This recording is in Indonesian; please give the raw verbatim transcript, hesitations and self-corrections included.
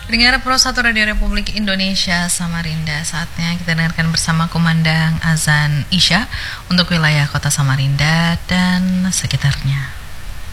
Pendengar Pro satu Radio Republik Indonesia Samarinda, saatnya kita dengarkan bersama kumandang azan Isya untuk wilayah kota Samarinda dan sekitarnya.